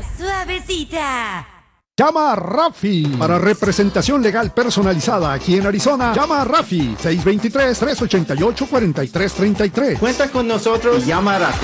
suavecita. Llama a Rafi. Para representación legal personalizada aquí en Arizona, llama a Rafi 623-388-4333. Cuenta con nosotros y llama a Rafi.